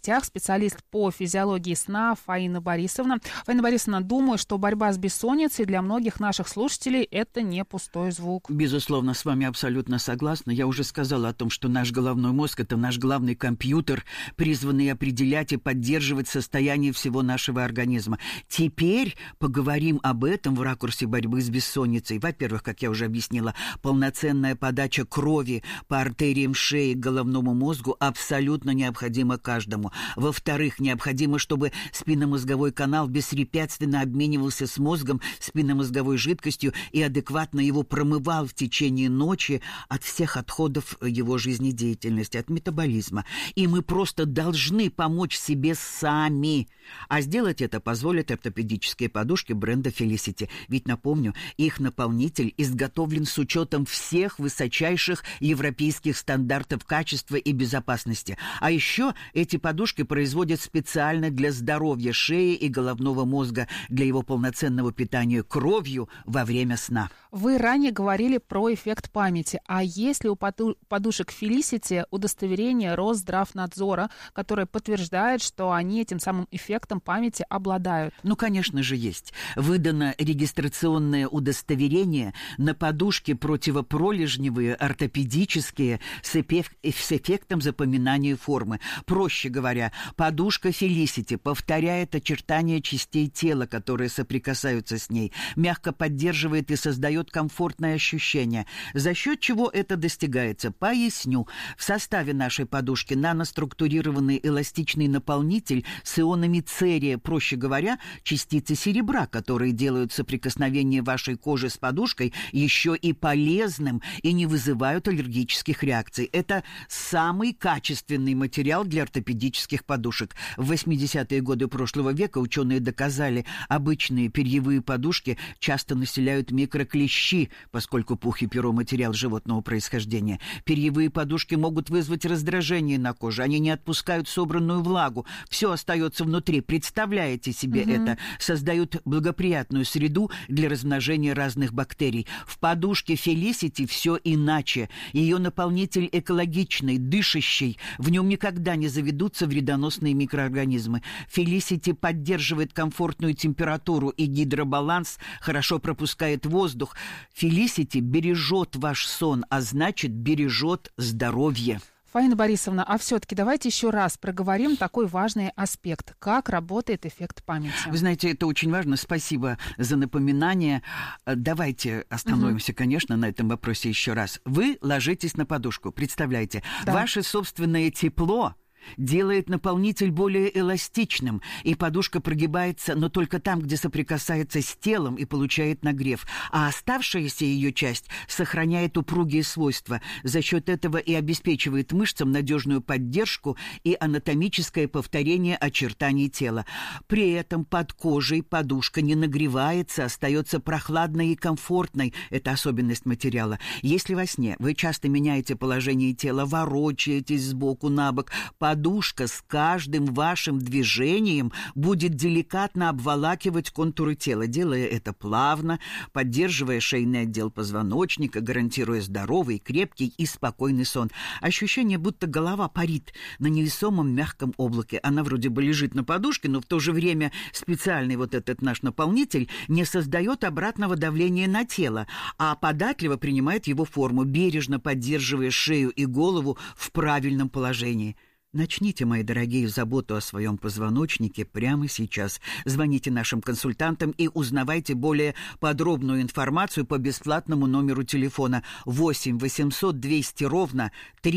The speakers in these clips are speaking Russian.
гостях специалист по физиологии сна Фаина Борисовна. Фаина Борисовна, думаю, что борьба с бессонницей для многих наших слушателей – это не пустой звук. Безусловно, с вами абсолютно согласна. Я уже сказала о том, что наш головной мозг – это наш главный компьютер, призванный определять и поддерживать состояние всего нашего организма. Теперь поговорим об этом в ракурсе борьбы с бессонницей. Во-первых, как я уже объяснила, полноценная подача крови по артериям шеи к головному мозгу абсолютно необходима каждому. Во-вторых, необходимо, чтобы спинномозговой канал беспрепятственно обменивался с мозгом спинномозговой жидкостью и адекватно его промывал в течение ночи от всех отходов его жизнедеятельности, от метаболизма. И мы просто должны помочь себе сами. А сделать это позволят ортопедические подушки бренда Felicity. Ведь, напомню, их наполнитель изготовлен с учетом всех высочайших европейских стандартов качества и безопасности. А еще эти подушки производят специально для здоровья шеи и головного мозга, для его полноценного питания кровью во время сна. Вы ранее говорили про эффект памяти. А есть ли у подушек Felicity удостоверение Росздравнадзора, которое подтверждает, что они этим самым эффектом памяти обладают? Ну, конечно же, есть. Выдано регистрационное удостоверение на подушки противопролежневые, ортопедические, с эффектом запоминания формы. Проще говоря, подушка Felicity повторяет очертания частей тела, которые соприкасаются с ней, мягко поддерживает и создает комфортное ощущение. За счет чего это достигается? Поясню. В составе нашей подушки наноструктурированный эластичный наполнитель с ионами церия, проще говоря, частицы серебра, которые делают соприкосновение вашей кожи с подушкой еще и полезным и не вызывают аллергических реакций. Это самый качественный материал для ортопедических подушек. В 80-е годы прошлого века ученые доказали, обычные перьевые подушки часто населяют микроклещи, поскольку пух и перо – материал животного происхождения. Перьевые подушки могут вызвать раздражение на коже, они не отпускают собранную влагу, все остается внутри. Представляете себе это? Создают благоприятную среду для размножения разных бактерий. В подушке Felicity все иначе. Ее наполнитель экологичный, дышащий. В нем никогда не заведутся вредоносные микроорганизмы. Felicity поддерживает комфортную температуру и гидробаланс, хорошо пропускает воздух. Felicity бережет ваш сон, а значит, бережет здоровье. Фаина Борисовна, а все-таки давайте еще раз проговорим такой важный аспект. Как работает эффект памяти? Вы знаете, это очень важно. Спасибо за напоминание. Давайте остановимся, конечно, на этом вопросе еще раз. Вы ложитесь на подушку. Представляете, ваше собственное тепло делает наполнитель более эластичным, и подушка прогибается, но только там, где соприкасается с телом и получает нагрев, а оставшаяся ее часть сохраняет упругие свойства. За счет этого и обеспечивает мышцам надежную поддержку и анатомическое повторение очертаний тела. При этом под кожей подушка не нагревается, остается прохладной и комфортной. Это особенность материала. Если во сне вы часто меняете положение тела, ворочаетесь сбоку на бок, подушка с каждым вашим движением будет деликатно обволакивать контуры тела, делая это плавно, поддерживая шейный отдел позвоночника, гарантируя здоровый, крепкий и спокойный сон. Ощущение, будто голова парит на невесомом мягком облаке. Она вроде бы лежит на подушке, но в то же время специальный вот этот наш наполнитель не создает обратного давления на тело, а податливо принимает его форму, бережно поддерживая шею и голову в правильном положении. Начните, мои дорогие, заботу о своем позвоночнике прямо сейчас. Звоните нашим консультантам и узнавайте более подробную информацию по бесплатному номеру телефона 8 800 200 ровно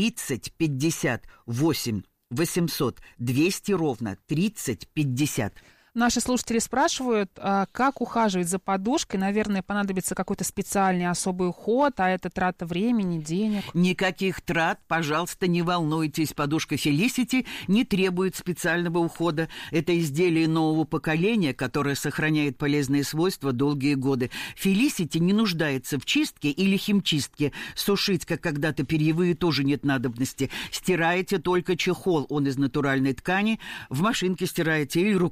30 50. 8 800 200 ровно 30 50. Наши слушатели спрашивают, как ухаживать за подушкой. Наверное, понадобится какой-то специальный особый уход, а это трата времени, денег. Никаких трат, пожалуйста, не волнуйтесь. Подушка Felicity не требует специального ухода. Это изделие нового поколения, которое сохраняет полезные свойства долгие годы. Felicity не нуждается в чистке или химчистке. Сушить, как когда-то перьевые, тоже нет надобности. Стираете только чехол, он из натуральной ткани. В машинке стираете или руками, если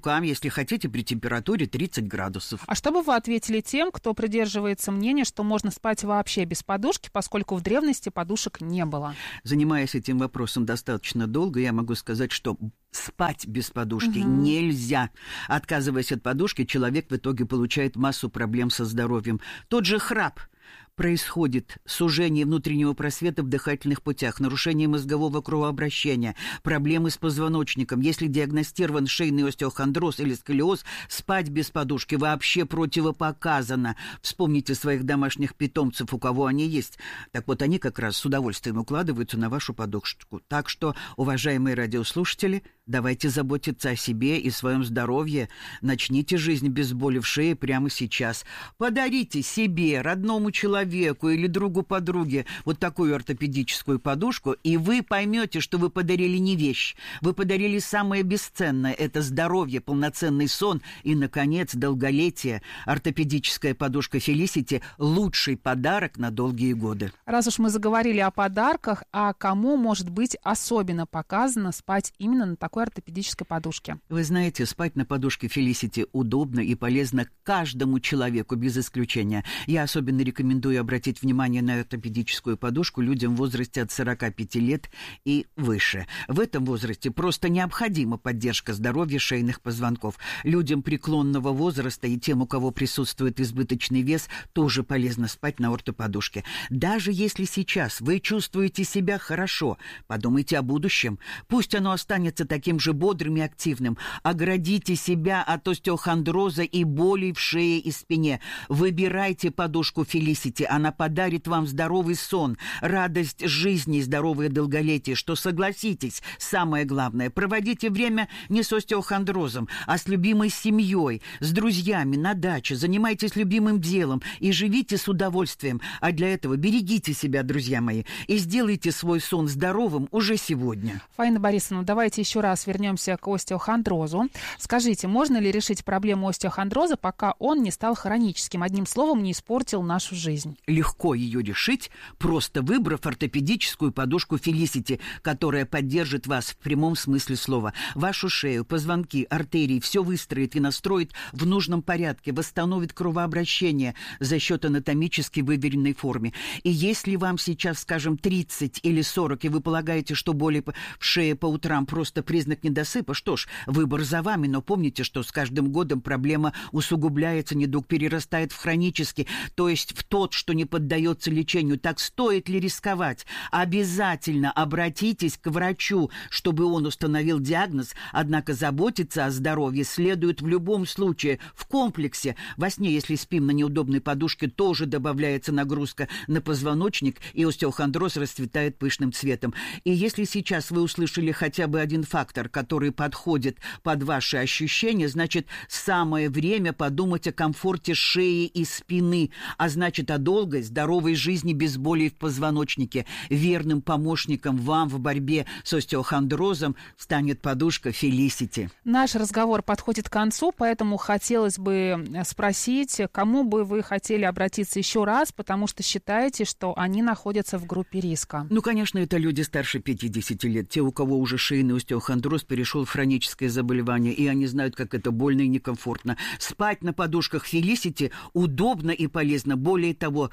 хотите, при температуре 30 градусов. А что бы вы ответили тем, кто придерживается мнения, что можно спать вообще без подушки, поскольку в древности подушек не было? Занимаясь этим вопросом достаточно долго, я могу сказать, что спать без подушки нельзя. Отказываясь от подушки, человек в итоге получает массу проблем со здоровьем. Тот же храп. Происходит сужение внутреннего просвета в дыхательных путях, нарушение мозгового кровообращения, проблемы с позвоночником. Если диагностирован шейный остеохондроз или сколиоз, спать без подушки вообще противопоказано. Вспомните своих домашних питомцев, у кого они есть. Так вот, они как раз с удовольствием укладываются на вашу подушку. Так что, уважаемые радиослушатели, давайте заботиться о себе и своем здоровье. Начните жизнь без боли в шее прямо сейчас. Подарите себе, родному человеку или другу подруге вот такую ортопедическую подушку, и вы поймете, что вы подарили не вещь. Вы подарили самое бесценное. Это здоровье, полноценный сон и, наконец, долголетие. Ортопедическая подушка Felicity – лучший подарок на долгие годы. Раз уж мы заговорили о подарках, а кому, может быть, особенно показано спать именно на такой ортопедической подушке? Вы знаете, спать на подушке Felicity удобно и полезно каждому человеку, без исключения. Я особенно рекомендую обратить внимание на ортопедическую подушку людям в возрасте от 45 лет и выше. В этом возрасте просто необходима поддержка здоровья шейных позвонков. Людям преклонного возраста и тем, у кого присутствует избыточный вес, тоже полезно спать на ортоподушке. Даже если сейчас вы чувствуете себя хорошо, подумайте о будущем. Пусть оно останется таким же бодрым и активным. Оградите себя от остеохондроза и болей в шее и спине. Выбирайте подушку Felicity. Она подарит вам здоровый сон, радость жизни и здоровое долголетие, что, согласитесь, самое главное, проводите время не с остеохондрозом, а с любимой семьей, с друзьями, на даче, занимайтесь любимым делом и живите с удовольствием. А для этого берегите себя, друзья мои, и сделайте свой сон здоровым уже сегодня. Фаина Борисовна, давайте еще раз вернемся к остеохондрозу. Скажите, можно ли решить проблему остеохондроза, пока он не стал хроническим, одним словом, не испортил нашу жизнь? Легко ее решить, просто выбрав ортопедическую подушку Felicity, которая поддержит вас в прямом смысле слова. Вашу шею, позвонки, артерии все выстроит и настроит в нужном порядке, восстановит кровообращение за счет анатомически выверенной формы. И если вам сейчас, скажем, 30 или 40, и вы полагаете, что боли в шее по утрам просто признак недосыпа, что ж, выбор за вами, но помните, что с каждым годом проблема усугубляется, недуг перерастает в хронический, то есть в тот, что не поддается лечению. Так стоит ли рисковать? Обязательно обратитесь к врачу, чтобы он установил диагноз, однако заботиться о здоровье следует в любом случае, в комплексе. Во сне, если спим на неудобной подушке, тоже добавляется нагрузка на позвоночник, и остеохондроз расцветает пышным цветом. И если сейчас вы услышали хотя бы один фактор, который подходит под ваши ощущения, значит, самое время подумать о комфорте шеи и спины, а значит, о долгой, здоровой жизни без боли в позвоночнике. Верным помощником вам в борьбе с остеохондрозом станет подушка Felicity. Наш разговор подходит к концу, поэтому хотелось бы спросить, кому бы вы хотели обратиться еще раз, потому что считаете, что они находятся в группе риска? Ну, конечно, это люди старше 50 лет, те, у кого уже шейный остеохондроз перешел в хроническое заболевание, и они знают, как это больно и некомфортно. Спать на подушках Felicity удобно и полезно. Более того,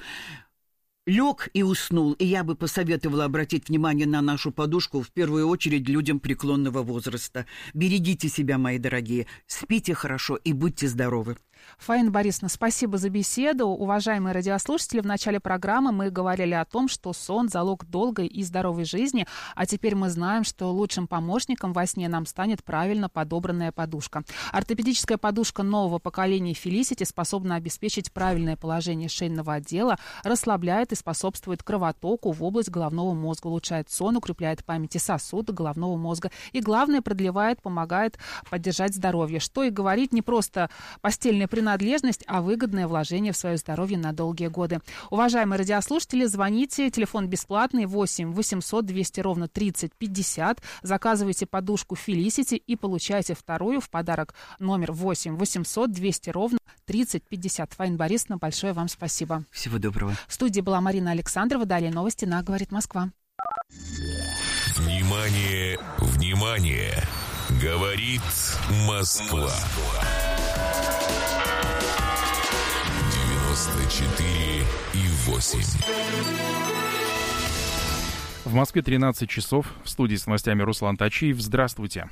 лег и уснул, и я бы посоветовала обратить внимание на нашу подушку в первую очередь людям преклонного возраста. Берегите себя, мои дорогие, спите хорошо и будьте здоровы. Фаина Борисовна, спасибо за беседу. Уважаемые радиослушатели, в начале программы мы говорили о том, что сон – залог долгой и здоровой жизни, а теперь мы знаем, что лучшим помощником во сне нам станет правильно подобранная подушка. Ортопедическая подушка нового поколения Felicity способна обеспечить правильное положение шейного отдела, расслабляет и способствует кровотоку в область головного мозга, улучшает сон, укрепляет память и сосуды головного мозга и, главное, продлевает, помогает поддержать здоровье. Что и говорить, не просто постельная принадлежность, а выгодное вложение в свое здоровье на долгие годы. Уважаемые радиослушатели, звоните, телефон бесплатный 8 800 200 ровно 30 50, заказывайте подушку Felicity и получайте вторую в подарок, номер 8 800 200 ровно 30 50. Фаина Борисовна, большое вам спасибо. Всего доброго. В студии была Марина Александрова. Далее новости на «Говорит Москва». Внимание, внимание! Говорит Москва. 94,8. В Москве 13 часов. В студии с новостями Руслан Тачиев. Здравствуйте.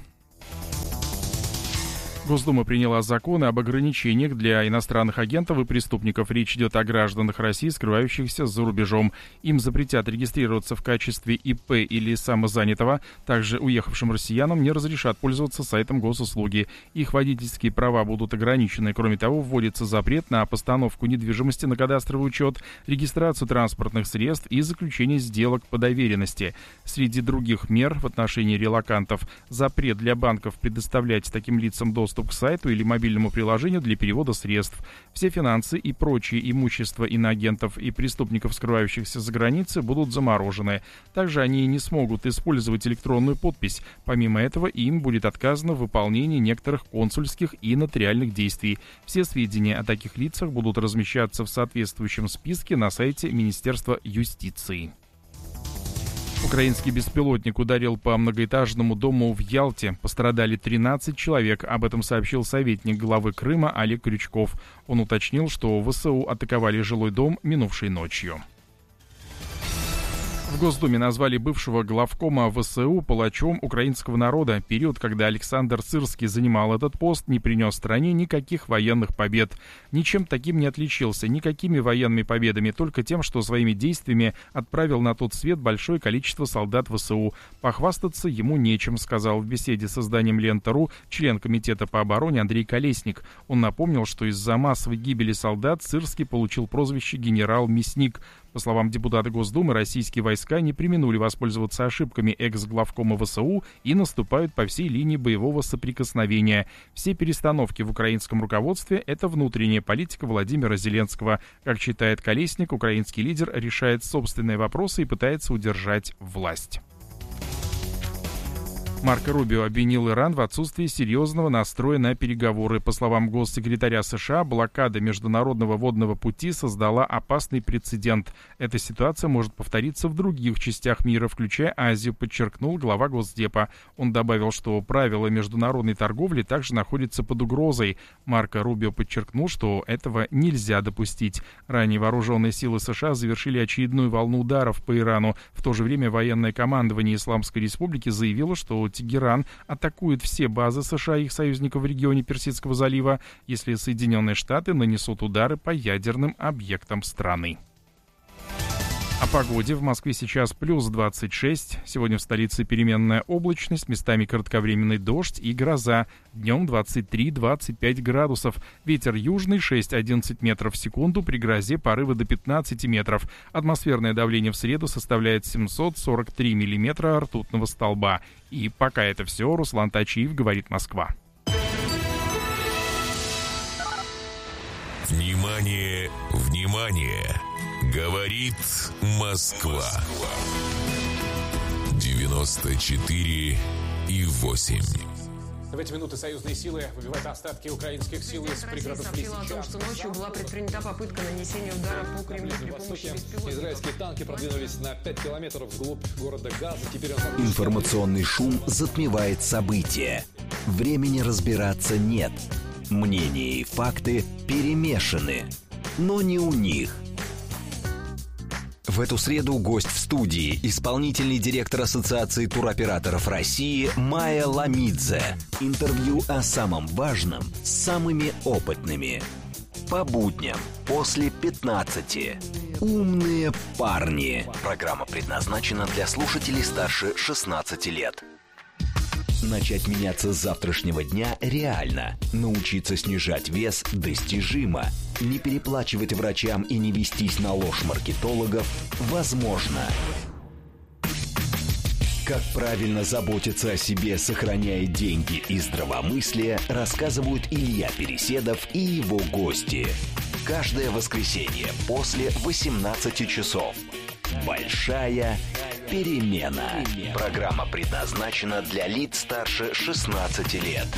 Госдума приняла законы об ограничениях для иностранных агентов и преступников. Речь идет о гражданах России, скрывающихся за рубежом. Им запретят регистрироваться в качестве ИП или самозанятого. Также уехавшим россиянам не разрешат пользоваться сайтом госуслуги. Их водительские права будут ограничены. Кроме того, вводится запрет на постановку недвижимости на кадастровый учет, регистрацию транспортных средств и заключение сделок по доверенности. Среди других мер в отношении релокантов запрет для банков предоставлять таким лицам доступ к сайту или мобильному приложению для перевода средств. Все финансы и прочие имущества иноагентов и преступников, скрывающихся за границей, будут заморожены. Также они не смогут использовать электронную подпись. Помимо этого, им будет отказано в выполнении некоторых консульских и нотариальных действий. Все сведения о таких лицах будут размещаться в соответствующем списке на сайте Министерства юстиции. Украинский беспилотник ударил по многоэтажному дому в Ялте. Пострадали 13 человек. Об этом сообщил советник главы Крыма Олег Крючков. Он уточнил, что ВСУ атаковали жилой дом минувшей ночью. В Госдуме назвали бывшего главкома ВСУ палачом украинского народа. Период, когда Александр Сырский занимал этот пост, не принес стране никаких военных побед. Ничем таким не отличился, никакими военными победами, только тем, что своими действиями отправил на тот свет большое количество солдат ВСУ. Похвастаться ему нечем, сказал в беседе с изданием «Лента.ру» член комитета по обороне Андрей Колесник. Он напомнил, что из-за массовой гибели солдат Сырский получил прозвище «генерал-мясник». По словам депутата Госдумы, российские войска не преминули воспользоваться ошибками экс-главкома ВСУ и наступают по всей линии боевого соприкосновения. Все перестановки в украинском руководстве – это внутренняя политика Владимира Зеленского. Как считает Колесник, украинский лидер решает собственные вопросы и пытается удержать власть. Марко Рубио обвинил Иран в отсутствии серьезного настроя на переговоры. По словам госсекретаря США, блокада международного водного пути создала опасный прецедент. Эта ситуация может повториться в других частях мира, включая Азию, подчеркнул глава Госдепа. Он добавил, что правила международной торговли также находятся под угрозой. Марко Рубио подчеркнул, что этого нельзя допустить. Ранее вооруженные силы США завершили очередную волну ударов по Ирану. В то же время военное командование Исламской Республики заявило, что Тегеран атакует все базы США и их союзников в регионе Персидского залива, если Соединенные Штаты нанесут удары по ядерным объектам страны. О погоде. В Москве сейчас плюс 26. Сегодня в столице переменная облачность, местами кратковременный дождь и гроза. Днем 23-25 градусов. Ветер южный 6-11 метров в секунду, при грозе порывы до 15 метров. Атмосферное давление в среду составляет 743 миллиметра ртутного столба. И пока это все. Руслан Тачиев, говорит Москва. Внимание, внимание! Говорит Москва. 94,8. В эти минуты союзные силы выбивают остатки украинских сил из пригородов Лисичанска. О том, что ночью была предпринята попытка нанесения удара по Кремлю при помощи беспилотников. Израильские танки продвинулись на 5 километров вглубь города Газа. Теперь Информационный шум затмевает события. Времени разбираться нет. Мнения и факты перемешаны. Но не у них. В эту среду гость в студии, исполнительный директор Ассоциации туроператоров России Майя Ламидзе. Интервью о самом важном с самыми опытными. По будням после 15. Умные парни. Программа предназначена для слушателей старше 16 лет. Начать меняться с завтрашнего дня реально. Научиться снижать вес достижимо. Не переплачивать врачам и не вестись на ложь маркетологов возможно. Как правильно заботиться о себе, сохраняя деньги и здравомыслие, рассказывают Илья Переседов и его гости. Каждое воскресенье после 18 часов. Большая перемена. Программа предназначена для лиц старше 16 лет.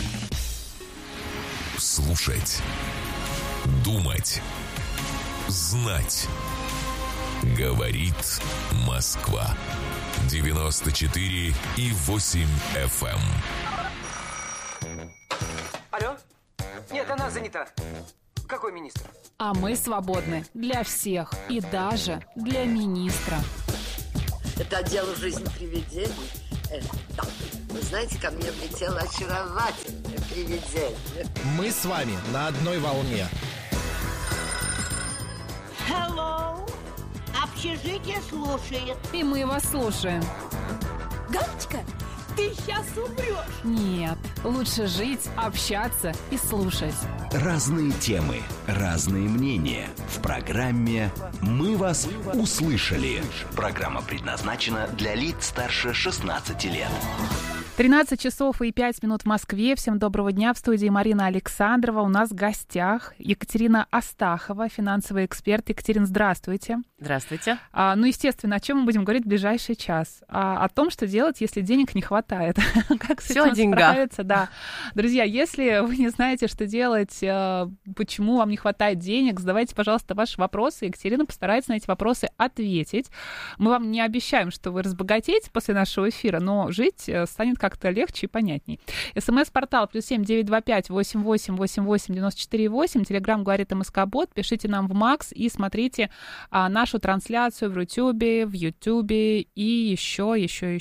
Слушать. Думать. Знать. Говорит Москва. 94,8 FM. Нет, она занята. Какой министр? А мы свободны для всех и даже для министра. Это отдел «Жизнь привидений». Да. Вы знаете, ко мне влетело очаровательное привидение. Мы с вами на одной волне. Hello. Общежитие слушает. И мы вас слушаем. Галочка, ты сейчас умрешь. Нет, лучше жить, общаться и слушать. Разные темы, разные мнения. В программе «Мы вас услышали». Программа предназначена для лиц старше 16 лет. 13 часов и 5 минут в Москве. Всем доброго дня. В студии Марина Александрова. У нас в гостях Екатерина Астахова, финансовый эксперт. Екатерина, здравствуйте. Здравствуйте. Естественно, о чем мы будем говорить в ближайший час? О том, что делать, если денег не хватает. Как с этим справиться? Да. Друзья, если вы не знаете, что делать, почему вам не хватает денег, задавайте, пожалуйста, ваши вопросы. Екатерина постарается на эти вопросы ответить. Мы вам не обещаем, что вы разбогатеете после нашего эфира, но жить станет как-то легче и понятней. СМС-портал +7 925 88 88 94 8. Телеграм говорит МСК-бот. Пишите нам в Макс и смотрите нашу трансляцию в Рутюбе, в Ютубе и еще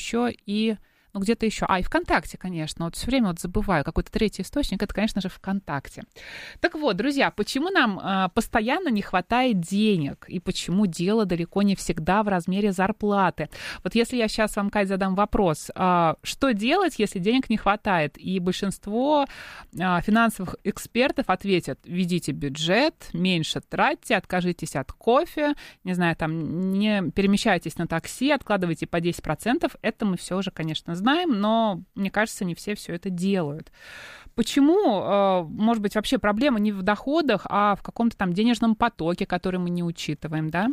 и где-то еще. И ВКонтакте, конечно. Вот все время забываю, какой-то третий источник. Это, конечно же, ВКонтакте. Так вот, друзья, почему нам постоянно не хватает денег? И почему дело далеко не всегда в размере зарплаты? Вот если я сейчас вам, Кать, задам вопрос, что делать, если денег не хватает? И большинство финансовых экспертов ответят: ведите бюджет, меньше тратьте, откажитесь от кофе, не знаю, там, не перемещайтесь на такси, откладывайте по 10%. Это мы все же, конечно, знаем, но, мне кажется, не все это делают. Почему, может быть, вообще проблема не в доходах, а в каком-то там денежном потоке, который мы не учитываем, да?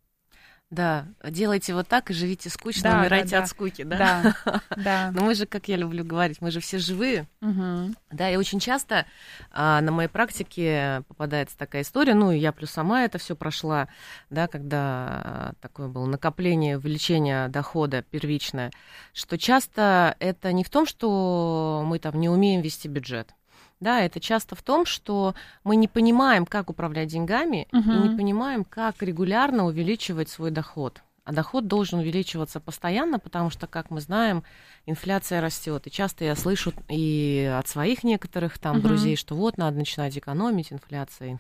Да, делайте вот так и живите скучно, умирайте от скуки, да? Да. Но мы же, как я люблю говорить, мы же все живые. Да, и очень часто на моей практике попадается такая история, и я плюс сама это все прошла, да, когда такое было накопление, увеличение дохода первичное, что часто это не в том, что мы там не умеем вести бюджет. Да, это часто в том, что мы не понимаем, как управлять деньгами, и не понимаем, как регулярно увеличивать свой доход. А доход должен увеличиваться постоянно, потому что, как мы знаем, инфляция растет. И часто я слышу и от своих некоторых там друзей, что вот надо начинать экономить, инфляция.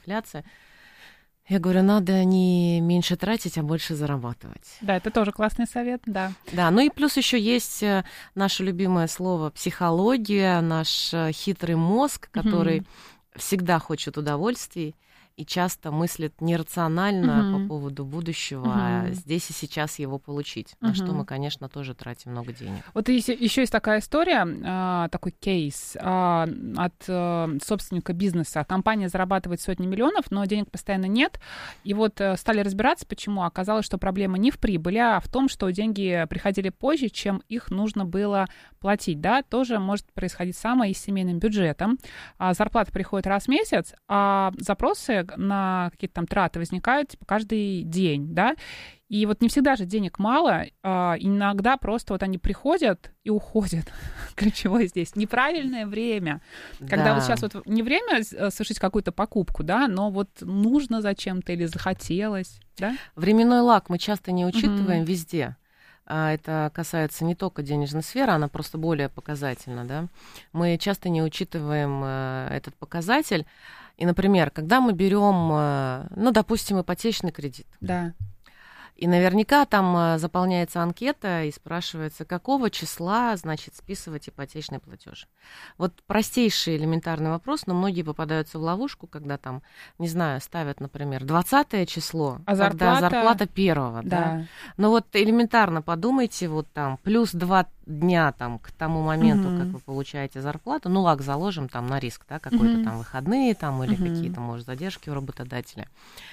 Я говорю, надо не меньше тратить, а больше зарабатывать. Да, это тоже классный совет, да. Да, и плюс еще есть наше любимое слово психология, наш хитрый мозг, который всегда хочет удовольствий и часто мыслит нерационально по поводу будущего, а здесь и сейчас его получить, на что мы, конечно, тоже тратим много денег. Вот еще есть такая история, такой кейс от собственника бизнеса. Компания зарабатывает сотни миллионов, но денег постоянно нет. И вот стали разбираться, почему. Оказалось, что проблема не в прибыли, а в том, что деньги приходили позже, чем их нужно было платить. Да? Тоже может происходить самое и с семейным бюджетом. Зарплата приходит раз в месяц, а запросы на какие-то там траты возникают каждый день, да, и вот не всегда же денег мало, иногда просто вот они приходят и уходят. Ключевое здесь неправильное время, когда вот сейчас вот не время совершить какую-то покупку, да, но вот нужно зачем-то или захотелось, да? Временной лаг мы часто не учитываем везде. Это касается не только денежной сферы, она просто более показательна, да. Мы часто не учитываем этот показатель. И, например, когда мы берем, допустим, ипотечный кредит. Да. И наверняка там заполняется анкета и спрашивается, какого числа, значит, списывать ипотечный платеж. Вот простейший элементарный вопрос, но многие попадаются в ловушку, когда там, не знаю, ставят, например, 20 число, когда зарплата 1-го, да. Но вот элементарно подумайте, вот там плюс 2 дня там к тому моменту, как вы получаете зарплату, лаг заложим там на риск, да, какой-то там выходные там или какие-то, может, задержки у работодателя.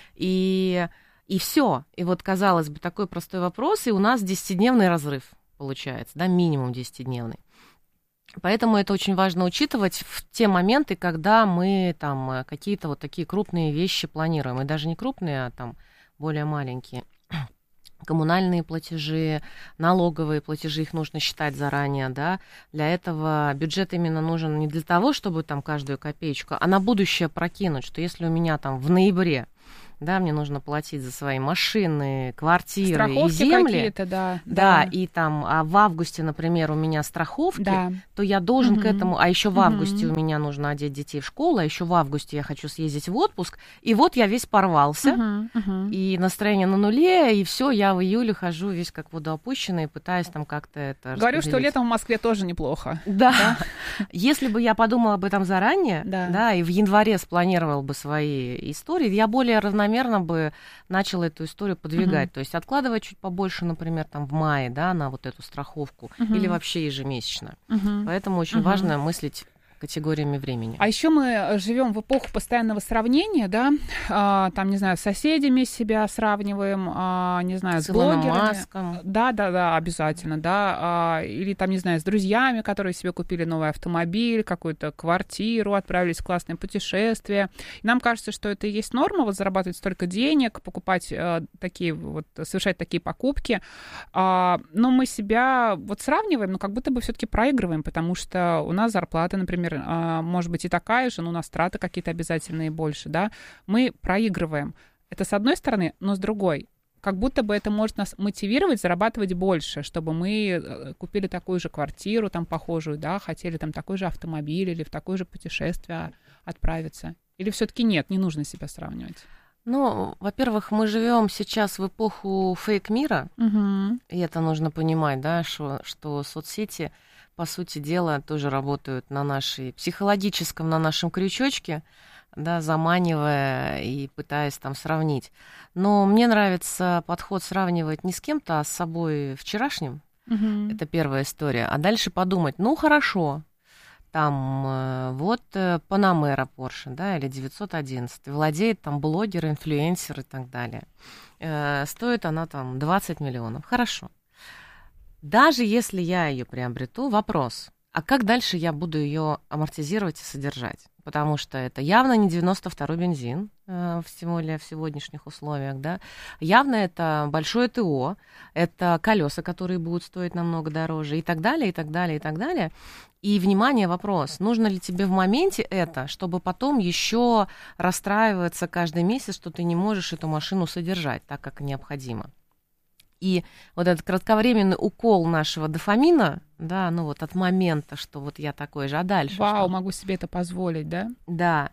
И все. И вот, казалось бы, такой простой вопрос, и у нас 10-дневный разрыв получается, да, минимум 10-дневный. Поэтому это очень важно учитывать в те моменты, когда мы там какие-то вот такие крупные вещи планируем. И даже не крупные, а там более маленькие. коммунальные платежи, налоговые платежи, их нужно считать заранее, да. Для этого бюджет именно нужен не для того, чтобы там каждую копеечку, а на будущее прокинуть, что если у меня там в ноябре, да, мне нужно платить за свои машины, квартиры страховки и земли. Какие-то, да. Да, и там, а в августе, например, у меня страховки, да. то я должен к этому, а еще в августе у меня нужно одеть детей в школу, а еще в августе я хочу съездить в отпуск, и вот я весь порвался, и настроение на нуле, и все, я в июле хожу весь как водоопущенный, пытаюсь там как-то это Говорю, что летом в Москве тоже неплохо. Да. Если бы я подумала об этом заранее, да, и в январе спланировала бы свои истории, я более равномерно бы начала эту историю подвигать. То есть откладывать чуть побольше, например, там в мае, да, на вот эту страховку, или вообще ежемесячно. Поэтому очень важно мыслить категориями времени. А еще мы живем в эпоху постоянного сравнения, да, там, не знаю, с соседями себя сравниваем, не знаю, с блогерами. Маском. Да, обязательно, да, или там, не знаю, с друзьями, которые себе купили новый автомобиль, какую-то квартиру, отправились в классное путешествие. И нам кажется, что это и есть норма, вот зарабатывать столько денег, покупать такие вот, совершать такие покупки, но мы себя вот сравниваем, но как будто бы все-таки проигрываем, потому что у нас зарплата, например, может быть и такая же, но у нас траты какие-то обязательные больше, да, мы проигрываем. Это с одной стороны, но с другой, как будто бы это может нас мотивировать зарабатывать больше, чтобы мы купили такую же квартиру, там, похожую, да, хотели там такой же автомобиль или в такое же путешествие отправиться. Или все-таки нет, не нужно себя сравнивать? Ну, во-первых, мы живем сейчас в эпоху фейк-мира, и это нужно понимать, да, что соцсети, по сути дела, тоже работают на нашем крючочке, да, заманивая и пытаясь там сравнить. Но мне нравится подход сравнивать не с кем-то, а с собой вчерашним. Это первая история. А дальше подумать, ну, хорошо, там вот Панамера Порше, да, или 911, владеет там блогер, инфлюенсер и так далее. Стоит она там 20 миллионов. Хорошо. Даже если я ее приобрету, вопрос, а как дальше я буду ее амортизировать и содержать? Потому что это явно не 92-й бензин, тем более в сегодняшних условиях, да. Явно это большое ТО, это колеса, которые будут стоить намного дороже, и так далее, и так далее, и так далее. И, внимание, вопрос, нужно ли тебе в моменте это, чтобы потом еще расстраиваться каждый месяц, что ты не можешь эту машину содержать так, как необходимо. И вот этот кратковременный укол нашего дофамина, да, ну вот от момента, что вот я такой же, а дальше Вау, что? Могу себе это позволить, да? Да.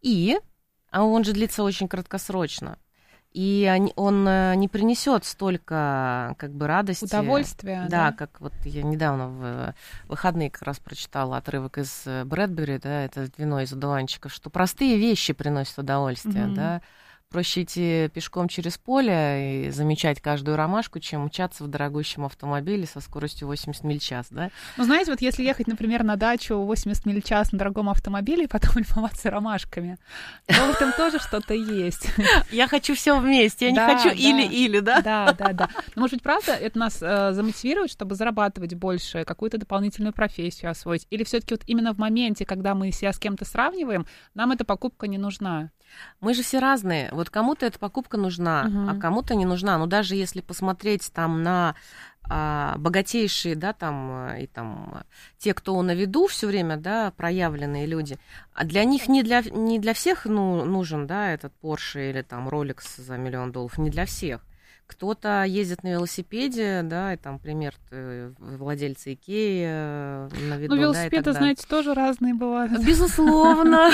А он же длится очень краткосрочно. И он не принесет столько как бы радости. Удовольствия, да? Как вот я недавно в выходные как раз прочитала отрывок из Брэдбери, да, это вино из одуванчиков, что простые вещи приносят удовольствие, да. Проще идти пешком через поле и замечать каждую ромашку, чем мчаться в дорогущем автомобиле со скоростью 80 миль в час, да? Ну, знаете, вот если ехать, например, на дачу 80 миль в час на дорогом автомобиле и потом любоваться ромашками, то в этом тоже что-то есть. Я хочу все вместе, я не хочу или-или, да? Да. Но, может быть, правда, это нас замотивирует, чтобы зарабатывать больше, какую-то дополнительную профессию освоить? Или все-таки вот именно в моменте, когда мы себя с кем-то сравниваем, нам эта покупка не нужна? Мы же все разные. Вот кому-то эта покупка нужна, а кому-то не нужна. Но даже если посмотреть там на богатейшие, да, там, и там те, кто на виду все время, да, проявленные люди, а для них не для всех нужен, да, этот Porsche или там Rolex за $1 миллион, не для всех. Кто-то ездит на велосипеде, да, и там, например, владельцы Икеи на виду. Ну, велосипеды, да, знаете, тоже разные бывают. Безусловно.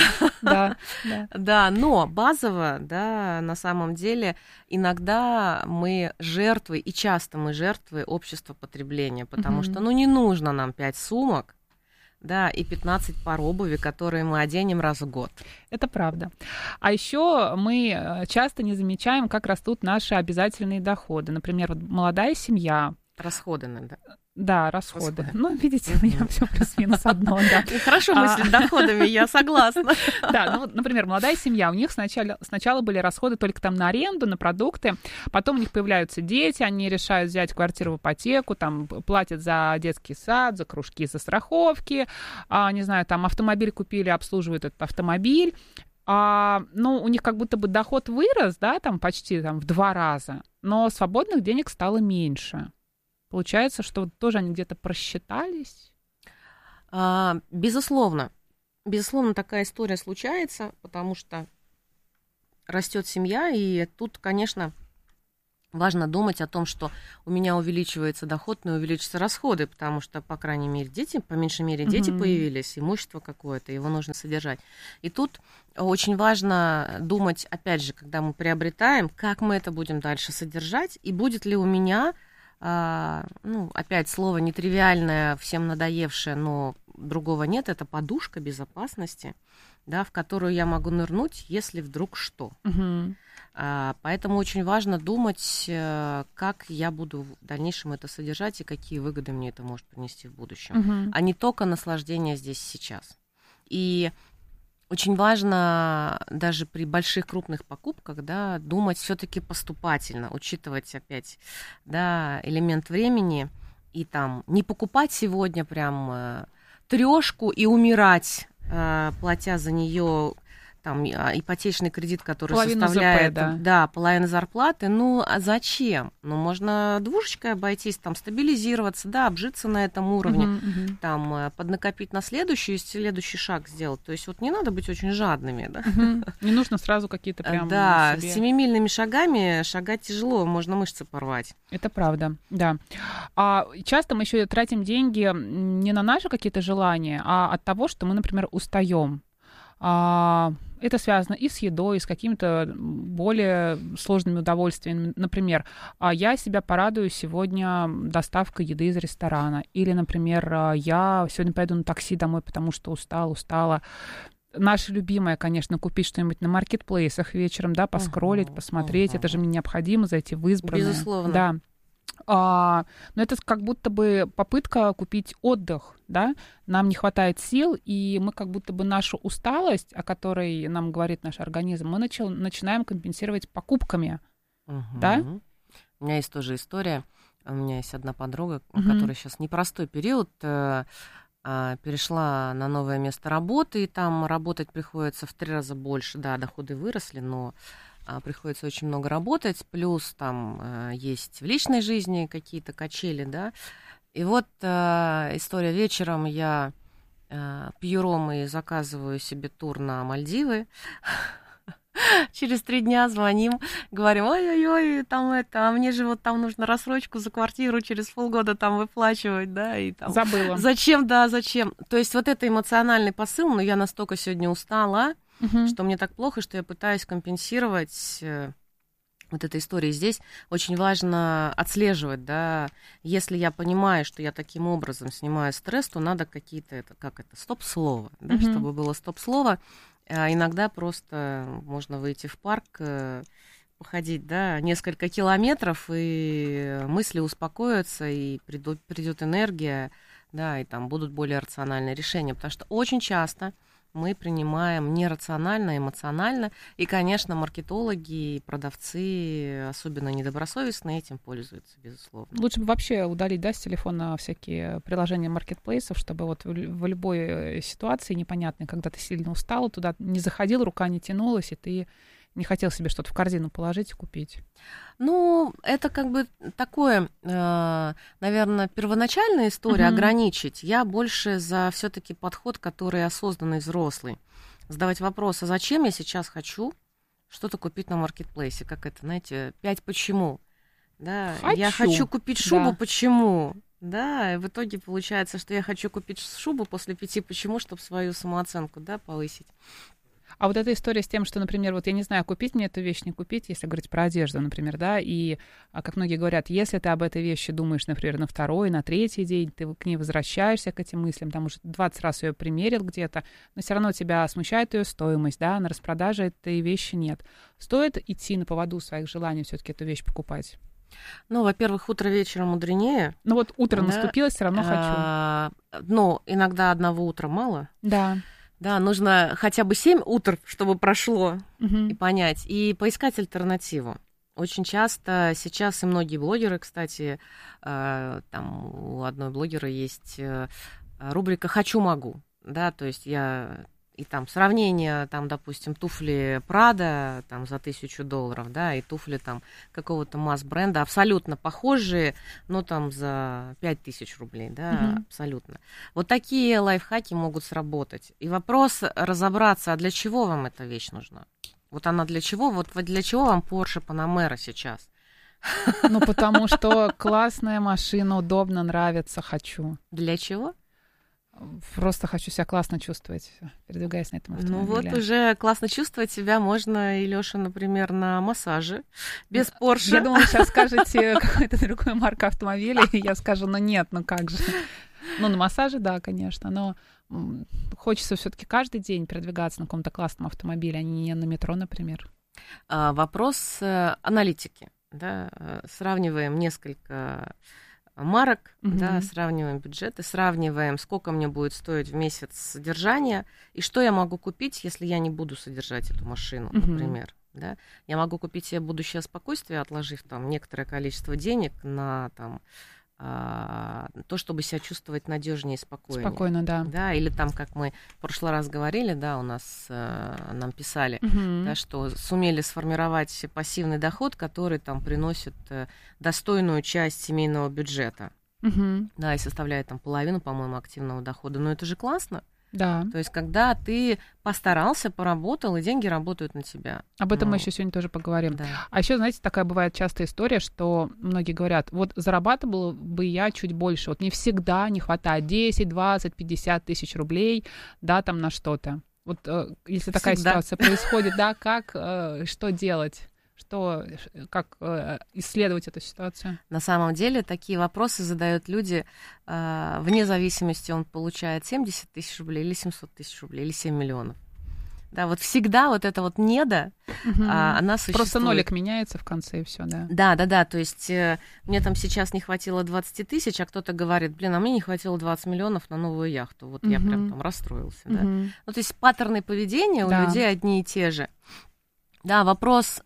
Да, но базово, да, на самом деле, иногда мы жертвы, и часто мы жертвы общества потребления, потому что, не нужно нам 5 сумок, да, и 15 пар обуви, которые мы оденем раз в год. Это правда. А еще мы часто не замечаем, как растут наши обязательные доходы. Например, вот молодая семья. Расходы надо. Да, расходы. Ну, видите, у меня все плюс-минус одно, да. Хорошо мыслить доходами, я согласна. Да, ну вот, например, молодая семья, у них сначала были расходы только там на аренду, на продукты, потом у них появляются дети, они решают взять квартиру в ипотеку, там платят за детский сад, за кружки, за страховки, не знаю, там автомобиль купили, обслуживают этот автомобиль. у них как будто бы доход вырос, да, там почти в 2 раза, но свободных денег стало меньше. Получается, что тоже они где-то просчитались? Безусловно. Безусловно, такая история случается, потому что растет семья, и тут, конечно, важно думать о том, что у меня увеличивается доход, но увеличатся расходы, потому что, по крайней мере, по меньшей мере, дети появились, имущество какое-то, его нужно содержать. И тут очень важно думать, опять же, когда мы приобретаем, как мы это будем дальше содержать, и будет ли у меня, опять слово нетривиальное, всем надоевшее, но другого нет, это подушка безопасности, да, в которую я могу нырнуть, если вдруг что. Поэтому очень важно думать, как я буду в дальнейшем это содержать и какие выгоды мне это может принести в будущем, а не только наслаждение здесь и сейчас. И очень важно даже при больших крупных покупках, да, думать все-таки поступательно, учитывать опять, да, элемент времени и там не покупать сегодня прям трешку и умирать, платя за нее там ипотечный кредит, который половину составляет ЗП, половину зарплаты. Ну, а зачем? Ну, можно двушечкой обойтись, там, стабилизироваться, да, обжиться на этом уровне, там, поднакопить на следующий шаг сделать. То есть вот не надо быть очень жадными, да. Не нужно сразу какие-то прям Да, себе... семимильными шагами шагать тяжело, можно мышцы порвать. Это правда, да. Часто мы еще тратим деньги не на наши какие-то желания, а от того, что мы, например, устаем. Это связано и с едой, и с какими-то более сложными удовольствиями. Например, я себя порадую сегодня доставкой еды из ресторана. Или, например, я сегодня поеду на такси домой, потому что устала. Наше любимое, конечно, купить что-нибудь на маркетплейсах вечером, да, поскроллить, посмотреть. Это же мне необходимо, зайти в избранное. Безусловно. Да. Но это как будто бы попытка купить отдых, да, нам не хватает сил, и мы как будто бы нашу усталость, о которой нам говорит наш организм, мы начинаем компенсировать покупками, да? У меня есть тоже история, у меня есть одна подруга, которая сейчас непростой период, перешла на новое место работы, и там работать приходится в 3 раза больше, да, доходы выросли, но... приходится очень много работать, плюс там есть в личной жизни какие-то качели, да. И вот история: вечером я пью ром и заказываю себе тур на Мальдивы. Через 3 дня звоним, говорим: ой-ой-ой, там а мне же вот там нужно рассрочку за квартиру через полгода там выплачивать, да, и там... Забыла. Зачем? То есть вот это эмоциональный посыл, но я настолько сегодня устала, что мне так плохо, что я пытаюсь компенсировать вот этой историей. Здесь очень важно отслеживать, да, если я понимаю, что я таким образом снимаю стресс, то надо какие-то, стоп-слово, да, чтобы было стоп-слово. Иногда просто можно выйти в парк, походить, да, несколько километров, и мысли успокоятся, и придет энергия, да, и там будут более рациональные решения, потому что очень часто мы принимаем нерационально, эмоционально. И, конечно, маркетологи и продавцы, особенно недобросовестные, этим пользуются, безусловно. Лучше бы вообще удалить, да, с телефона всякие приложения маркетплейсов, чтобы вот в любой ситуации непонятной, когда ты сильно устал, туда не заходил, рука не тянулась, и ты не хотел себе что-то в корзину положить и купить. Ну, это как бы такое, наверное, первоначальная история, ограничить. Я больше за все-таки подход, который осознанный, взрослый. Задавать вопрос: а зачем я сейчас хочу что-то купить на маркетплейсе? Как это, знаете, 5 почему? Да, я хочу купить шубу, почему? Да, и в итоге получается, что я хочу купить шубу после 5 почему, чтобы свою самооценку, да, повысить. А вот эта история с тем, что, например, вот я не знаю, купить мне эту вещь, не купить, если говорить про одежду, например, да, и, как многие говорят, если ты об этой вещи думаешь, например, на 2-й, на 3-й день, ты к ней возвращаешься, к этим мыслям, там уже 20 раз ее примерил где-то, но все равно тебя смущает ее стоимость, да, на распродаже этой вещи нет. Стоит идти на поводу своих желаний все-таки эту вещь покупать? Ну, во-первых, утро вечером мудренее. Ну вот утро наступило, все равно хочу. Но иногда одного утра мало. Да. Да, нужно хотя бы 7 утр, чтобы прошло, и понять, и поискать альтернативу. Очень часто сейчас и многие блогеры, кстати, там у одной блогера есть рубрика «Хочу, могу», да, то есть я И там сравнение, там, допустим, туфли Prada там, за $1000, да, и туфли там какого-то масс-бренда, абсолютно похожие, но там за 5000 рублей, да, абсолютно. Вот такие лайфхаки могут сработать. И вопрос разобраться, а для чего вам эта вещь нужна? Вот она для чего? Вот для чего вам Porsche Panamera сейчас? Ну, потому что классная машина, удобно, нравится, хочу. Для чего? Просто хочу себя классно чувствовать, передвигаясь на этом автомобиле. Ну вот уже классно чувствовать себя можно, Илёша, например, на массаже без Porsche. Я думала, сейчас скажете какой-то другой марка автомобиля, и я скажу, ну нет, ну как же. Ну на массаже, да, конечно, но хочется все-таки каждый день передвигаться на каком-то классном автомобиле, а не на метро, например. Вопрос аналитики. Да? Сравниваем несколько марок, да, сравниваем бюджеты, сравниваем, сколько мне будет стоить в месяц содержания, и что я могу купить, если я не буду содержать эту машину, например. Да? Я могу купить себе будущее спокойствие, отложив там некоторое количество денег на там, то, чтобы себя чувствовать надежнее и спокойнее. Спокойно, да. Да. Или там, как мы в прошлый раз говорили, да, у нас нам писали, да, что сумели сформировать пассивный доход, который там приносит достойную часть семейного бюджета. Да, и составляет там половину, по-моему, активного дохода. Но это же классно. Да. То есть, когда ты постарался, поработал, и деньги работают на тебя. Об этом мы еще сегодня тоже поговорим. Да. А еще, знаете, такая бывает частая история, что многие говорят, вот зарабатывала бы я чуть больше, вот мне всегда не хватает 10, 20, 50 тысяч рублей, да, там на что-то. Вот если такая ситуация происходит, да, как, что делать? Как исследовать эту ситуацию? На самом деле такие вопросы задают люди вне зависимости, он получает 70 тысяч рублей или 700 тысяч рублей или 7 миллионов. Да, вот всегда вот это вот недо, она существует. Просто нолик меняется в конце и все, да? Да, то есть мне там сейчас не хватило 20 тысяч, а кто-то говорит, а мне не хватило 20 миллионов на новую яхту. Вот я прям там расстроился, да. Ну, то есть паттерны поведения у людей одни и те же. Да, вопрос...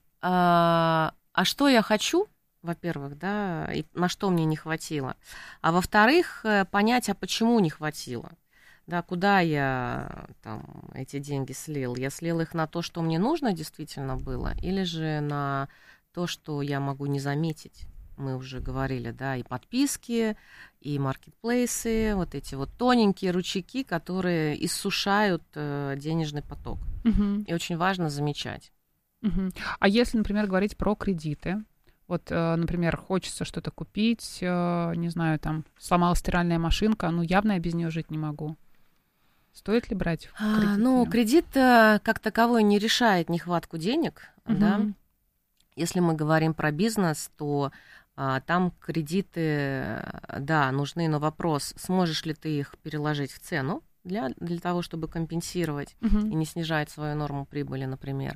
А что я хочу, во-первых, да, и на что мне не хватило, а во-вторых, понять, а почему не хватило, да, куда я там эти деньги слил, я слил их на то, что мне нужно действительно было, или же на то, что я могу не заметить. Мы уже говорили, да, и подписки, и маркетплейсы, вот эти вот тоненькие ручейки, которые иссушают денежный поток, и очень важно замечать. А если, например, говорить про кредиты, вот, например, хочется что-то купить, не знаю, там, сломалась стиральная машинка, ну, явно я без нее жить не могу. Стоит ли брать кредит? Ну, кредит как таковой не решает нехватку денег, да. Если мы говорим про бизнес, то там кредиты, да, нужны, но вопрос, сможешь ли ты их переложить в цену, для того, чтобы компенсировать и не снижать свою норму прибыли, например.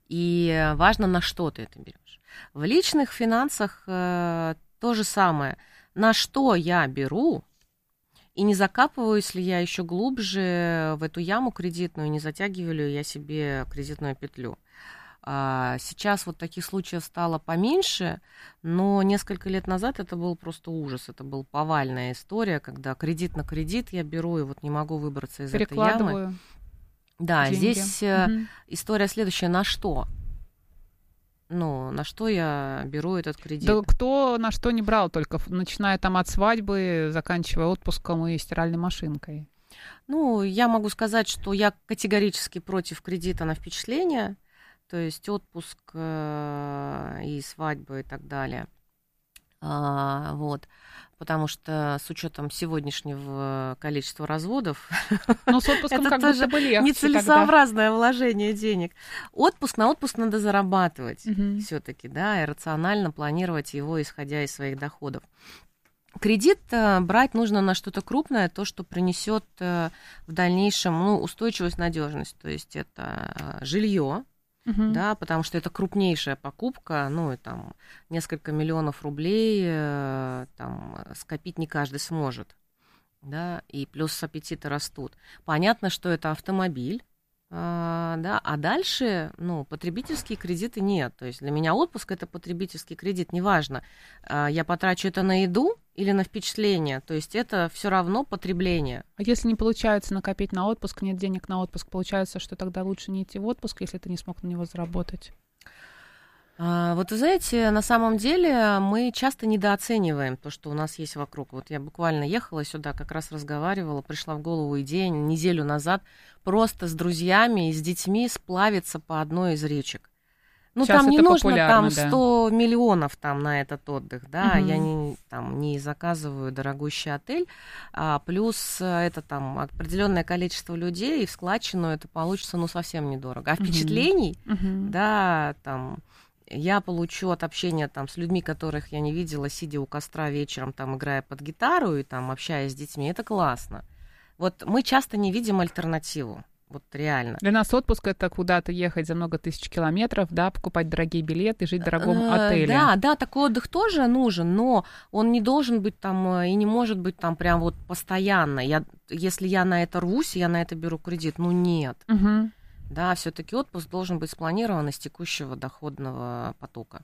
И важно, на что ты это берешь. В личных финансах то же самое. На что я беру, и не закапываюсь ли я еще глубже в эту яму кредитную, не затягиваю ли я себе кредитную петлю. Сейчас вот таких случаев стало поменьше, но несколько лет назад это был просто ужас. Это была повальная история, когда кредит на кредит я беру и вот не могу выбраться из этой ямы. Да, деньги. Здесь история следующая. На что? Ну, на что я беру этот кредит? Да кто на что не брал, только начиная там от свадьбы, заканчивая отпуском и стиральной машинкой. Ну, я могу сказать, что я категорически против кредита на впечатление. То есть отпуск и свадьбы и так далее. Вот. Потому что с учетом сегодняшнего количества разводов, но с отпуском как будто бы легче. Нецелесообразное вложение денег. На отпуск надо зарабатывать все-таки, да, и рационально планировать его, исходя из своих доходов. Кредит брать нужно на что-то крупное, то, что принесет в дальнейшем устойчивость, надежность. То есть это жилье. Да, потому что это крупнейшая покупка, ну, и там несколько миллионов рублей там скопить не каждый сможет, да, и плюс аппетиты растут. Понятно, что это автомобиль, да, а дальше, ну, потребительские кредиты нет, то есть для меня отпуск — это потребительский кредит, неважно, я потрачу это на еду, или на впечатление. То есть это все равно потребление. А если не получается накопить на отпуск, нет денег на отпуск, получается, что тогда лучше не идти в отпуск, если ты не смог на него заработать? Вот вы знаете, на самом деле мы часто недооцениваем то, что у нас есть вокруг. Вот я буквально ехала сюда, как раз разговаривала, пришла в голову идея неделю назад просто с друзьями и с детьми сплавиться по одной из речек. Ну, сейчас там не нужно там да. 100 миллионов там на этот отдых, да, я не заказываю дорогущий отель, плюс это там определенное количество людей, и в складчину это получится, ну, совсем недорого. А впечатлений, да, там, я получу от общения там с людьми, которых я не видела, сидя у костра вечером, там, играя под гитару и там общаясь с детьми, это классно. Вот мы часто не видим альтернативу. Вот реально. Для нас отпуск — это куда-то ехать за много тысяч километров, да, покупать дорогие билеты, жить в дорогом отеле. Да, такой отдых тоже нужен, но он не должен быть там и не может быть там прям вот постоянно. Если я на это рвусь, я на это беру кредит, ну нет. Да, все-таки отпуск должен быть спланирован из текущего доходного потока.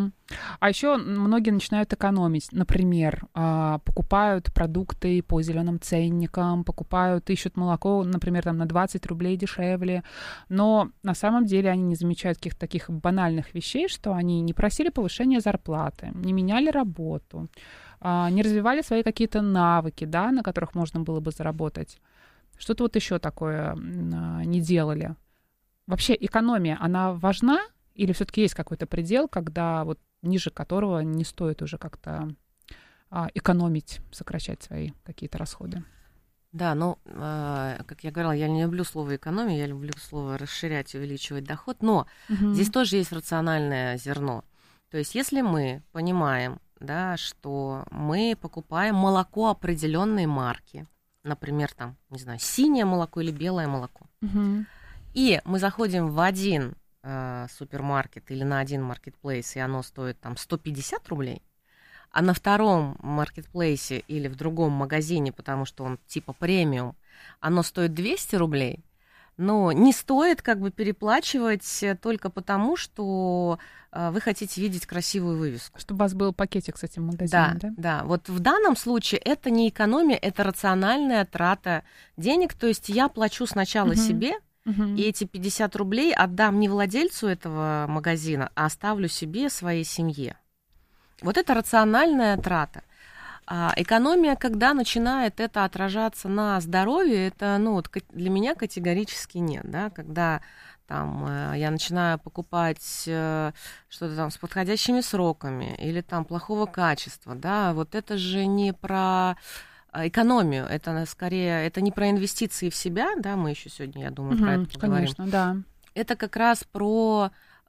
А еще многие начинают экономить. Например, покупают продукты по зеленым ценникам, ищут молоко, например, там, на 20 рублей дешевле. Но на самом деле они не замечают каких-то таких банальных вещей, что они не просили повышения зарплаты, не меняли работу, не развивали свои какие-то навыки, да, на которых можно было бы заработать. Что-то вот еще такое не делали. Вообще экономия, она важна или все-таки есть какой-то предел, когда вот ниже которого не стоит уже как-то экономить, сокращать свои какие-то расходы? Да, ну, как я говорила, я не люблю слово экономия, я люблю слово расширять, увеличивать доход, но здесь тоже есть рациональное зерно. То есть если мы понимаем, да, что мы покупаем молоко определенной марки, например, там, не знаю, синее молоко или белое молоко, и мы заходим в один супермаркет или на один маркетплейс, и оно стоит там 150 рублей, а на втором маркетплейсе или в другом магазине, потому что он типа премиум, оно стоит 200 рублей, но не стоит как бы переплачивать только потому, что вы хотите видеть красивую вывеску. Чтобы у вас был пакетик с этим магазином, да? Да. Вот в данном случае это не экономия, это рациональная трата денег, то есть я плачу сначала себе, и эти 50 рублей отдам не владельцу этого магазина, а оставлю себе, своей семье. Вот это рациональная трата. А экономия, когда начинает это отражаться на здоровье, это, ну, вот для меня категорически нет, да, когда там я начинаю покупать что-то там с подходящими сроками или там плохого качества, да, вот это же не про экономию, это скорее, это не про инвестиции в себя, да, мы еще сегодня, я думаю, про это поговорим. Конечно, да. Это как раз про,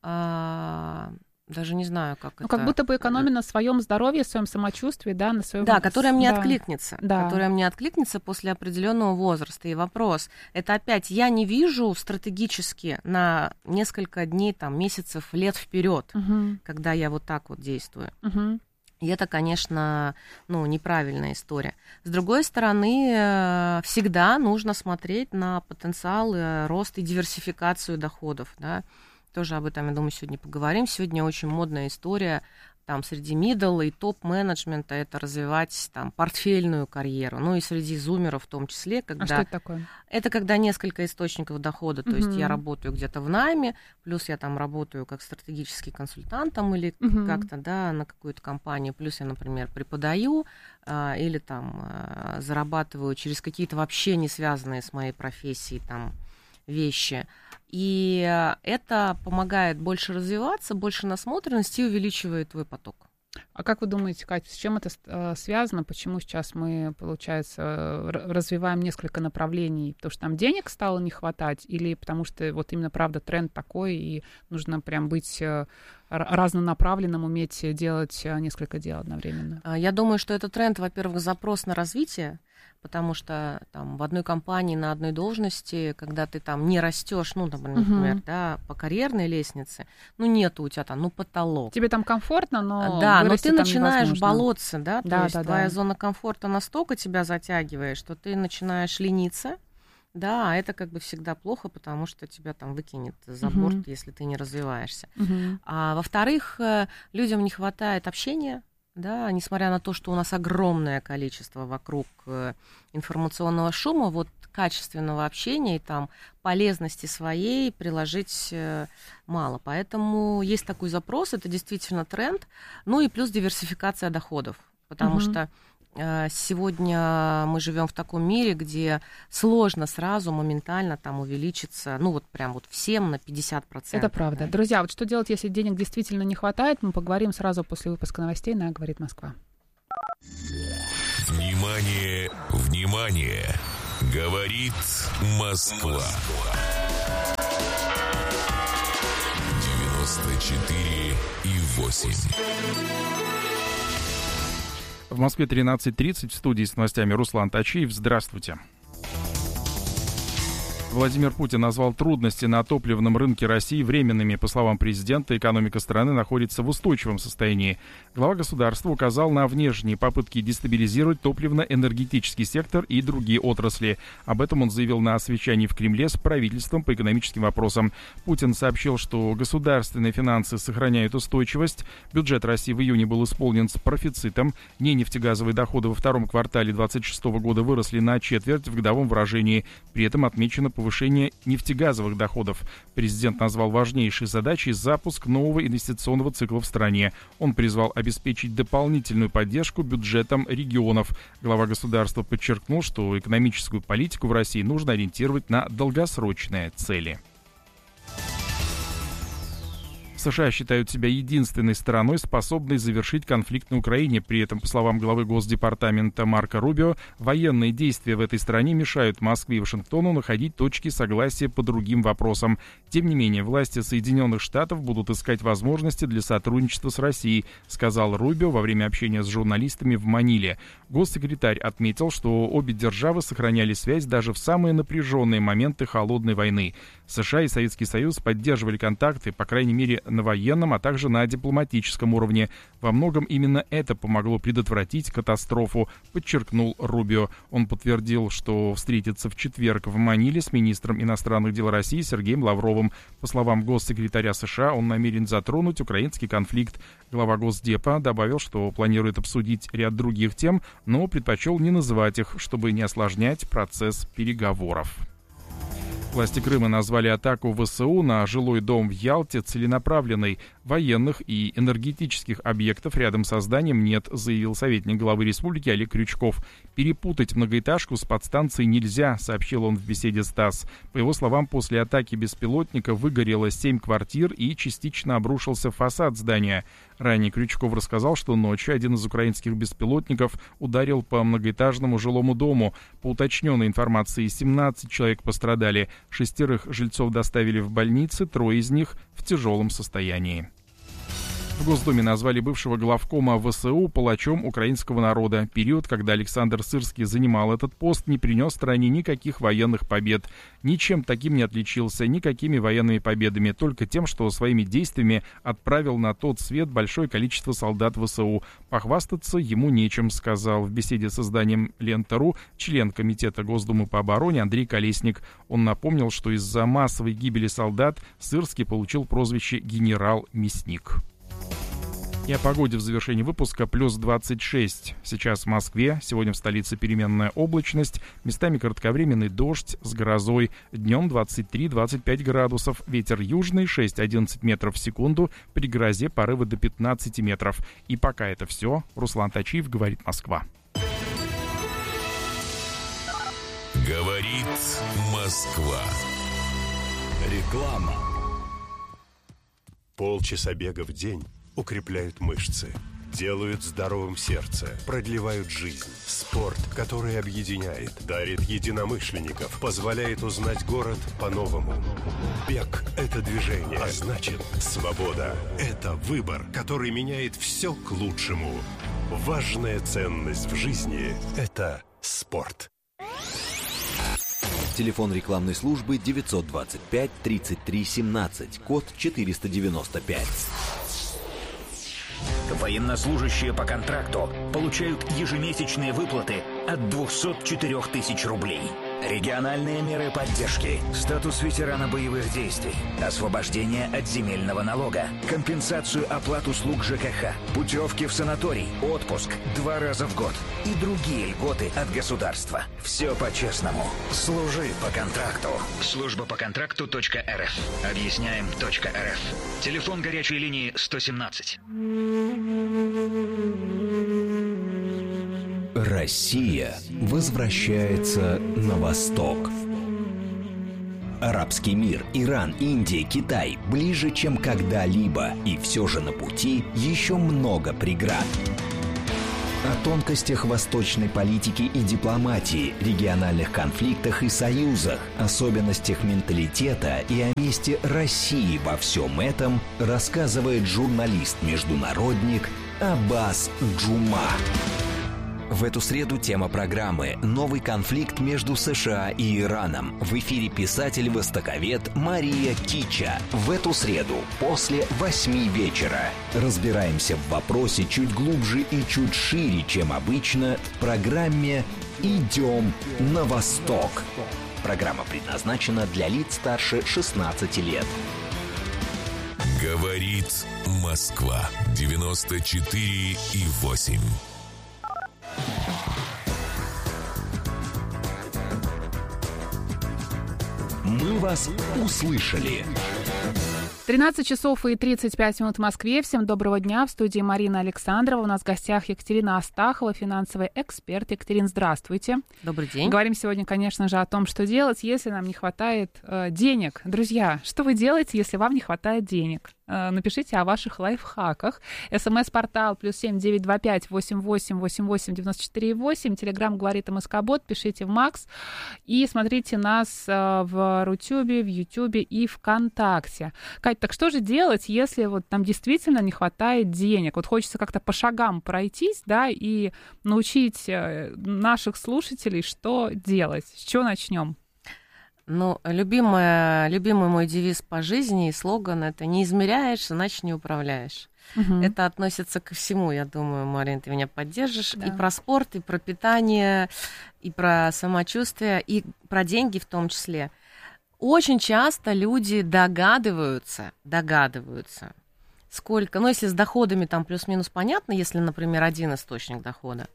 даже не знаю, как это... Как будто бы экономия на своем здоровье, своем самочувствии, да, на своем... Да, которая мне откликнется, которая мне откликнется после определенного возраста. И вопрос, это опять, я не вижу стратегически на несколько дней, там, месяцев, лет вперед, когда я вот так вот действую. И это, конечно, ну, неправильная история. С другой стороны, всегда нужно смотреть на потенциал роста и диверсификацию доходов, да. Тоже об этом, я думаю, сегодня поговорим. Сегодня очень модная история там среди middle и топ-менеджмента это развивать там портфельную карьеру, ну и среди зумеров в том числе, когда... А что это такое? Это когда несколько источников дохода, то есть я работаю где-то в найме, плюс я там работаю как стратегический консультантом или как-то, да, на какую-то компанию, плюс я, например, преподаю или там зарабатываю через какие-то вообще не связанные с моей профессией там вещи. И это помогает больше развиваться, больше насмотренности и увеличивает твой поток. А как вы думаете, Катя, с чем это связано? Почему сейчас мы, получается, развиваем несколько направлений? Потому что там денег стало не хватать? Или потому что вот именно, правда, тренд такой, и нужно прям быть разнонаправленным, уметь делать несколько дел одновременно? Я думаю, что это тренд, во-первых, запрос на развитие, потому что там в одной компании на одной должности, когда ты там не растешь, ну, например, да, по карьерной лестнице, ну, нету у тебя там, ну, потолок. Тебе там комфортно, но да, но ты там начинаешь невозможно. болоться, да, то есть твоя зона комфорта настолько тебя затягивает, что ты начинаешь лениться, да, а это как бы всегда плохо, потому что тебя там выкинет за борт, если ты не развиваешься. А во-вторых, людям не хватает общения, Да, несмотря на то, что у нас огромное количество вокруг информационного шума, вот качественного общения и там полезности своей приложить мало. Поэтому есть такой запрос, это действительно тренд. Ну и плюс диверсификация доходов, потому что сегодня мы живем в таком мире, где сложно сразу моментально там увеличиться, ну вот прям вот всем на 50%. Это правда. Друзья, вот что делать, если денег действительно не хватает, мы поговорим сразу после выпуска новостей на «Говорит Москва». Внимание, внимание! Говорит Москва. 94,8. В Москве 13:30, в студии с новостями Руслан Тачиев. Здравствуйте. Владимир Путин назвал трудности на топливном рынке России временными. По словам президента, экономика страны находится в устойчивом состоянии. Глава государства указал на внешние попытки дестабилизировать топливно-энергетический сектор и другие отрасли. Об этом он заявил на совещании в Кремле с правительством по экономическим вопросам. Путин сообщил, что государственные финансы сохраняют устойчивость. Бюджет России в июне был исполнен с профицитом. Нефтегазовые доходы во втором квартале 2026 года выросли на четверть в годовом выражении. При этом отмечено повышение нефтегазовых доходов. Президент назвал важнейшей задачей запуск нового инвестиционного цикла в стране. Он призвал обеспечить дополнительную поддержку бюджетам регионов. Глава государства подчеркнул, что экономическую политику в России нужно ориентировать на долгосрочные цели. США считают себя единственной страной, способной завершить конфликт на Украине. При этом, по словам главы Госдепартамента Марко Рубио, военные действия в этой стране мешают Москве и Вашингтону находить точки согласия по другим вопросам. Тем не менее, власти Соединенных Штатов будут искать возможности для сотрудничества с Россией, сказал Рубио во время общения с журналистами в Маниле. Госсекретарь отметил, что обе державы сохраняли связь даже в самые напряженные моменты холодной войны. США и Советский Союз поддерживали контакты, по крайней мере, на военном, а также на дипломатическом уровне. Во многом именно это помогло предотвратить катастрофу, подчеркнул Рубио. Он подтвердил, что встретится в четверг в Маниле с министром иностранных дел России Сергеем Лавровым. По словам госсекретаря США, он намерен затронуть украинский конфликт. Глава Госдепа добавил, что планирует обсудить ряд других тем, но предпочел не называть их, чтобы не осложнять процесс переговоров. Власти Крыма назвали атаку ВСУ на жилой дом в Ялте целенаправленной. Военных и энергетических объектов рядом со зданием нет, заявил советник главы республики Олег Крючков. Перепутать многоэтажку с подстанцией нельзя, сообщил он в беседе с ТАСС. По его словам, после атаки беспилотника выгорело 7 квартир и частично обрушился фасад здания. Ранее Крючков рассказал, что ночью один из украинских беспилотников ударил по многоэтажному жилому дому. По уточненной информации, 17 человек пострадали. 6 жильцов доставили в больницы, 3 из них в тяжелом состоянии. В Госдуме назвали бывшего главкома ВСУ палачом украинского народа. Период, когда Александр Сырский занимал этот пост, не принес стране никаких военных побед. Ничем таким не отличился, никакими военными победами, только тем, что своими действиями отправил на тот свет большое количество солдат ВСУ. Похвастаться ему нечем, сказал в беседе с изданием «Лента.ру» член Комитета Госдумы по обороне Андрей Колесник. Он напомнил, что из-за массовой гибели солдат Сырский получил прозвище «генерал-мясник». И о погоде в завершении выпуска. Плюс 26 сейчас в Москве. Сегодня в столице переменная облачность. Местами кратковременный дождь с грозой. Днем 23-25 градусов. Ветер южный 6-11 метров в секунду. При грозе порывы до 15 метров. И пока это все. Руслан Тачиев, говорит Москва. Говорит Москва. Реклама. Полчаса бега в день укрепляют мышцы, делают здоровым сердце, продлевают жизнь. Спорт, который объединяет, дарит единомышленников, позволяет узнать город по-новому. Бег – это движение, а значит, свобода – это выбор, который меняет все к лучшему. Важная ценность в жизни – это спорт. Телефон рекламной службы 925 33 17, код 495. Военнослужащие по контракту получают ежемесячные выплаты от 204 тысяч рублей. Региональные меры поддержки. Статус ветерана боевых действий. Освобождение от земельного налога. Компенсацию оплат услуг ЖКХ. Путевки в санаторий. Отпуск 2 раза в год. И другие льготы от государства. Все по-честному. Служи по контракту. Служба по контракту.рф. Объясняем.рф. Телефон горячей линии 117. Россия возвращается на восток. Арабский мир, Иран, Индия, Китай ближе, чем когда-либо. И все же на пути еще много преград. О тонкостях восточной политики и дипломатии, региональных конфликтах и союзах, особенностях менталитета и о месте России во всем этом рассказывает журналист-международник Аббас Джума. В эту среду тема программы «Новый конфликт между США и Ираном». В эфире писатель-востоковед Мария Кича. В эту среду после 8 вечера. Разбираемся в вопросе чуть глубже и чуть шире, чем обычно, в программе «Идем на восток». Программа предназначена для лиц старше 16 лет. Говорит Москва. 94,8. Мы вас услышали. 13 часов и 35 минут в Москве. Всем доброго дня. В студии Марина Александрова. У нас в гостях Екатерина Астахова, финансовый эксперт. Екатерина, здравствуйте. Добрый день. Говорим сегодня, конечно же, о том, что делать, если нам не хватает денег. Друзья, что вы делаете, если вам не хватает денег? Напишите о ваших лайфхаках. СМС-портал +7 925 88 88 94 8. Телеграм говорит МСК-бот. Пишите в Макс. И смотрите нас в Рутюбе, в Ютубе и ВКонтакте. Кать, так что же делать, если вот нам действительно не хватает денег? Вот хочется как-то по шагам пройтись, да, и научить наших слушателей, что делать. С чего начнем? Ну, любимый мой девиз по жизни и слоган — это «не измеряешь, иначе не управляешь». Это относится ко всему, я думаю, Марин, ты меня поддержишь. Да. И про спорт, и про питание, и про самочувствие, и про деньги в том числе. Очень часто люди догадываются, сколько, ну, если с доходами там плюс-минус понятно, если, например, один источник дохода,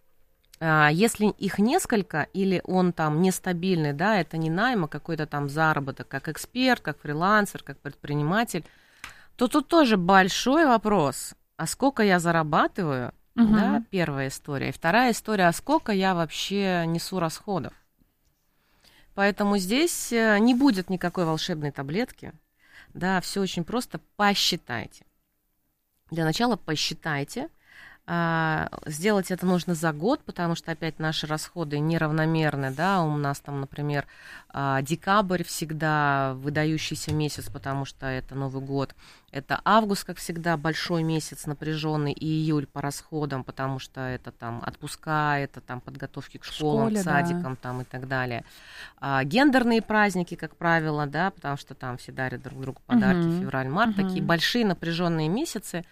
если их несколько, или он там нестабильный, да, это не найм, а какой-то там заработок, как эксперт, как фрилансер, как предприниматель, то тут тоже большой вопрос, а сколько я зарабатываю, да, первая история, и вторая история, а сколько я вообще несу расходов. Поэтому здесь не будет никакой волшебной таблетки, да, все очень просто, посчитайте. Для начала посчитайте. Сделать это нужно за год, потому что опять наши расходы неравномерны, да, у нас там, например, декабрь всегда выдающийся месяц, потому что это Новый год, это август, как всегда, большой месяц напряженный, и июль по расходам, потому что это там отпуска, это там подготовки к школам, к садикам, да, там и так далее. Гендерные праздники, как правило, да, потому что там все дарят друг другу подарки, февраль-март, такие большие напряженные месяцы.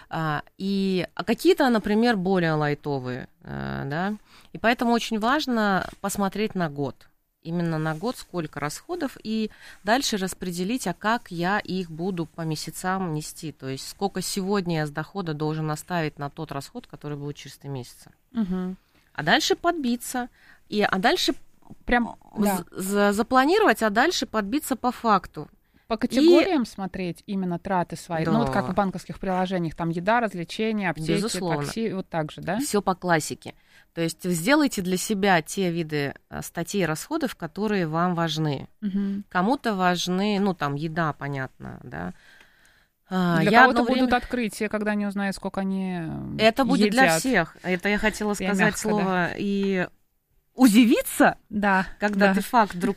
И какие-то, например, более лайтовые, да, и поэтому очень важно посмотреть на год, именно на год, сколько расходов, и дальше распределить, а как я их буду по месяцам нести, то есть сколько сегодня я с дохода должен оставить на тот расход, который будет через 3 месяца. А дальше подбиться, а дальше прям запланировать, а дальше подбиться по факту. По категориям смотреть именно траты свои, да. Ну вот как в банковских приложениях, там еда, развлечения, аптеки, безусловно, такси, вот так же, да? Все по классике. То есть сделайте для себя те виды статей расходов, которые вам важны. Кому-то важны, ну там еда, понятно, да. Для кого-то будут открытия, когда они узнают, сколько они Это будет едят. Для всех. Это я хотела сказать слово и... Удивиться, да, когда ты факт вдруг,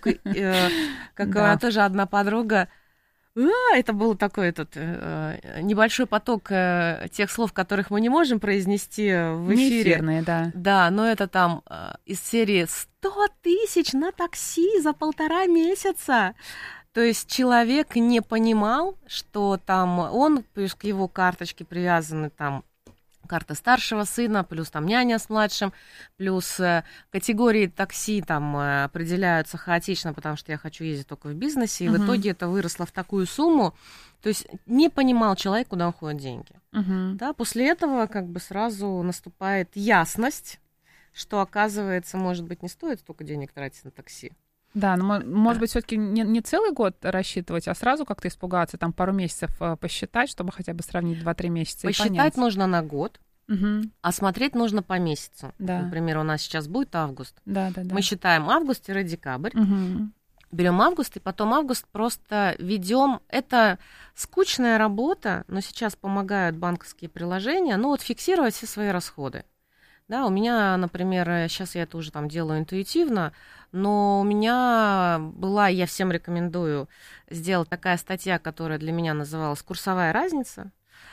как тоже одна подруга, это был такой небольшой поток тех слов, которых мы не можем произнести в эфире. Неэфирные, да. Да, но это там из серии 100 тысяч на такси за 1,5 месяца. То есть человек не понимал, что там он, плюс к его карточке привязаны там карта старшего сына, плюс там няня с младшим, плюс категории такси там определяются хаотично, потому что я хочу ездить только в бизнесе, и в итоге это выросло в такую сумму, то есть не понимал человек, куда уходят деньги. Да, после этого как бы сразу наступает ясность, что, оказывается, может быть, не стоит столько денег тратить на такси. Да, но, может быть, все-таки не целый год рассчитывать, а сразу как-то испугаться, там пару месяцев посчитать, чтобы хотя бы сравнить 2-3 месяца. Посчитать нужно на год, а смотреть нужно по месяцу. Да. Например, у нас сейчас будет август. Да. Мы считаем август-декабрь. Берем август, и потом август просто ведем. Это скучная работа, но сейчас помогают банковские приложения, ну вот фиксировать все свои расходы. Да, у меня, например, сейчас я это уже там делаю интуитивно, но у меня была, я всем рекомендую сделать такая статья, которая для меня называлась «Курсовая разница».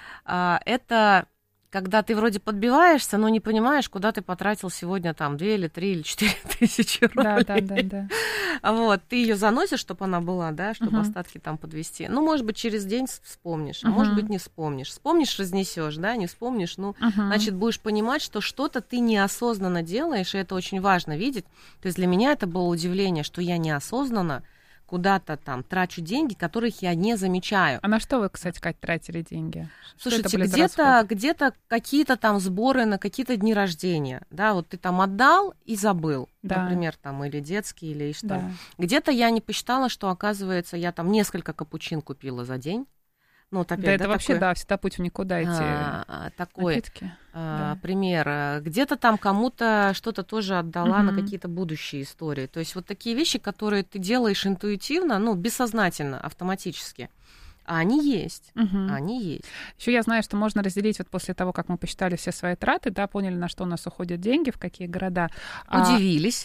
Это когда ты вроде подбиваешься, но не понимаешь, куда ты потратил сегодня там 2 или 3 или 4 тысячи рублей. Да. Вот, ты ее заносишь, чтобы она была, да, чтобы остатки там подвести. Ну, может быть, через день вспомнишь, а может быть, не вспомнишь. Вспомнишь, разнесешь, да, не вспомнишь, ну, значит, будешь понимать, что что-то ты неосознанно делаешь, и это очень важно видеть. То есть для меня это было удивление, что я неосознанно куда-то там трачу деньги, которых я не замечаю. А на что вы, кстати, Кать, тратили деньги? Слушайте, где-то какие-то там сборы на какие-то дни рождения, да, вот ты там отдал и забыл, например, там, или детские, или что. Да. Где-то я не посчитала, что, оказывается, я там несколько капучин купила за день. Ну, вот опять, это вообще, такой, всегда путь в никуда эти такой напитки. Пример. Где-то там кому-то что-то тоже отдала на какие-то будущие истории. То есть вот такие вещи, которые ты делаешь интуитивно, ну, бессознательно, автоматически. А они есть. Они есть. Еще я знаю, что можно разделить вот после того, как мы посчитали все свои траты, да, поняли, на что у нас уходят деньги, в какие города. Удивились,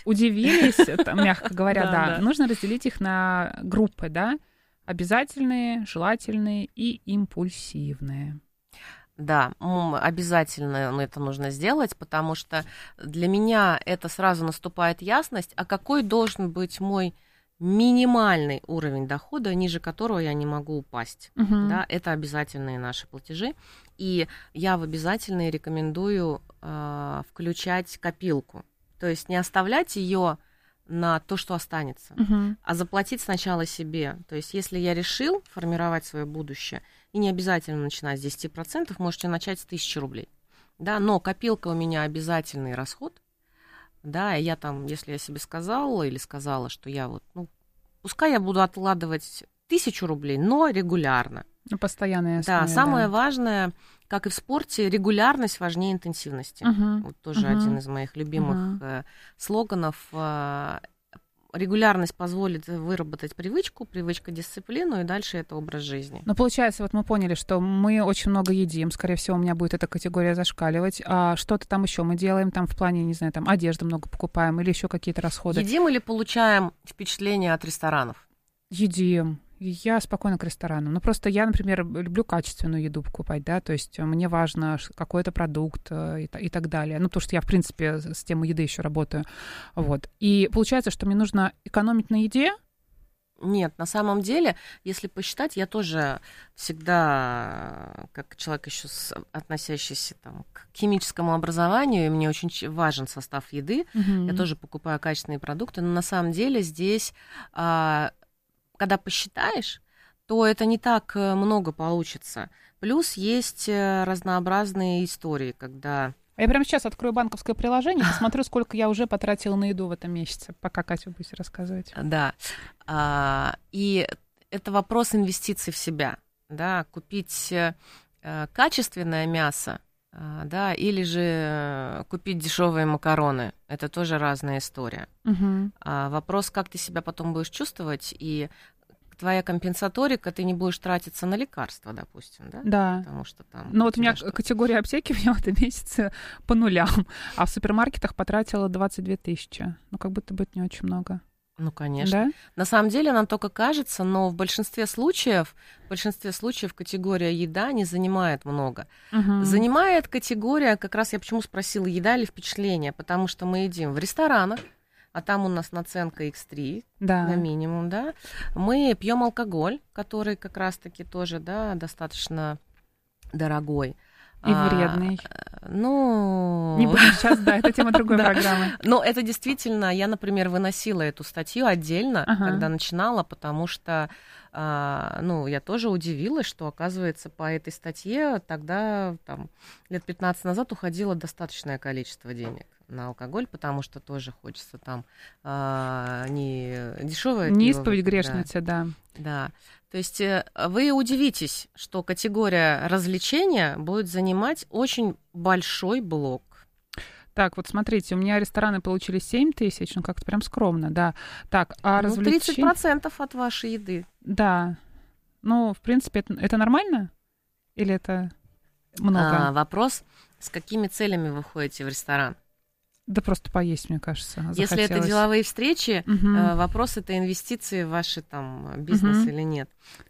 мягко говоря, да. Нужно разделить их на группы, да. Обязательные, желательные и импульсивные. Да, обязательно это нужно сделать, потому что для меня это сразу наступает ясность, а какой должен быть мой минимальный уровень дохода, ниже которого я не могу упасть. Да, это обязательные наши платежи. И я в обязательные рекомендую включать копилку. То есть не оставлять ее на то, что останется, а заплатить сначала себе. То есть если я решил формировать свое будущее, и не обязательно начинать с 10%, можете начать с 1000 рублей. Да, но копилка у меня обязательный расход. Да, и я там, если я себе сказала или сказала, что я вот, ну, пускай я буду откладывать 1000 рублей, но регулярно. На постоянной основе. Да, самое важное, как и в спорте, регулярность важнее интенсивности. Вот тоже один из моих любимых слоганов. Регулярность позволит выработать привычку, привычка дисциплину, и дальше это образ жизни. Но получается, вот мы поняли, что мы очень много едим, скорее всего, у меня будет эта категория зашкаливать, а что-то там еще мы делаем, там в плане, не знаю, там одежду много покупаем или еще какие-то расходы. Едим или получаем впечатление от ресторанов? Едим. Я спокойно к ресторану. Ну, просто я, например, люблю качественную еду покупать, да, то есть мне важно какой-то продукт и так далее. Ну, потому что я, в принципе, с темой еды еще работаю. Вот. И получается, что мне нужно экономить на еде? Нет, на самом деле, если посчитать, я тоже всегда, как человек еще относящийся там, к химическому образованию, и мне очень важен состав еды, я тоже покупаю качественные продукты, но на самом деле здесь... Когда посчитаешь, то это не так много получится. Плюс есть разнообразные истории, когда... Я прямо сейчас открою банковское приложение, посмотрю, сколько я уже потратила на еду в этом месяце, пока Катя будете рассказывать. Да. И это вопрос инвестиций в себя. Да? Купить качественное мясо, да, или же купить дешевые макароны. Это тоже разная история. Вопрос, как ты себя потом будешь чувствовать, и твоя компенсаторика, ты не будешь тратиться на лекарства, допустим, да? Да. Потому что там... Ну вот у меня категория аптеки у меня в этом месяце по нулям, а в супермаркетах потратила 22 тысячи. Ну как будто бы это не очень много. Ну, конечно. Да? На самом деле нам только кажется, но в большинстве случаев категория еда не занимает много. Занимает категория, как раз я почему спросила, еда или впечатление, потому что мы едим в ресторанах, а там у нас наценка X3 на минимум, да. Мы пьем алкоголь, который как раз-таки тоже, да, достаточно дорогой. И вредный. Ну... Не будем сейчас, да, это тема другой программы. Но это действительно, я, например, выносила эту статью отдельно, когда начинала, потому что, я тоже удивилась, что, оказывается, по этой статье тогда, лет 15 назад уходило достаточное количество денег на алкоголь, потому что тоже хочется там не дешевое не пиво, исповедь грешницы, да. Да. То есть вы удивитесь, что категория развлечения будет занимать очень большой блок. Так, вот смотрите, у меня рестораны получили 7 тысяч, как-то прям скромно, да. Так, а развлечения... 30% от вашей еды. Да. В принципе, это нормально? Или это много? Вопрос, с какими целями вы ходите в ресторан? Да просто поесть, мне кажется, захотелось. Если это деловые встречи, вопрос, это инвестиции в ваши бизнес или нет.